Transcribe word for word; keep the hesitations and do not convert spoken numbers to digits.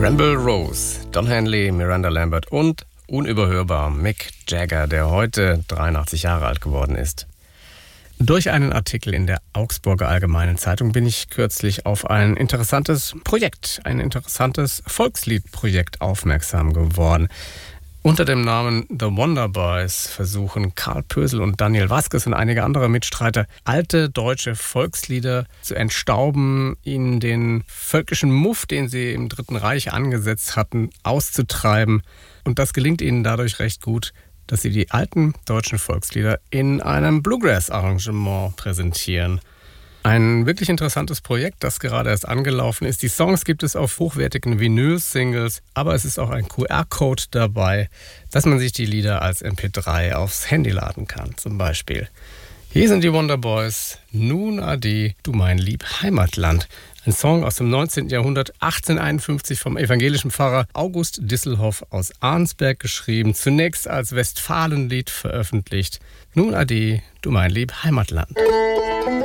Bramble Rose, Don Henley, Miranda Lambert und unüberhörbar Mick Jagger, der heute dreiundachtzig Jahre alt geworden ist. Durch einen Artikel in der Augsburger Allgemeinen Zeitung bin ich kürzlich auf ein interessantes Projekt, ein interessantes Volksliedprojekt aufmerksam geworden. Unter dem Namen The Wonder Boys versuchen Karl Pösel und Daniel Vasquez und einige andere Mitstreiter, alte deutsche Volkslieder zu entstauben, ihnen den völkischen Muff, den sie im Dritten Reich angesetzt hatten, auszutreiben. Und das gelingt ihnen dadurch recht gut, dass sie die alten deutschen Volkslieder in einem Bluegrass-Arrangement präsentieren. Ein wirklich interessantes Projekt, das gerade erst angelaufen ist. Die Songs gibt es auf hochwertigen Vinyl-Singles, aber es ist auch ein Q R-Code dabei, dass man sich die Lieder als M P drei aufs Handy laden kann, zum Beispiel. Hier sind die Wonder Boys, Nun Ade, du mein lieb Heimatland. Ein Song aus dem neunzehnten Jahrhundert, achtzehnhunderteinundfünfzig vom evangelischen Pfarrer August Disselhoff aus Arnsberg geschrieben, zunächst als Westfalenlied veröffentlicht. Nun Ade, du mein lieb Heimatland.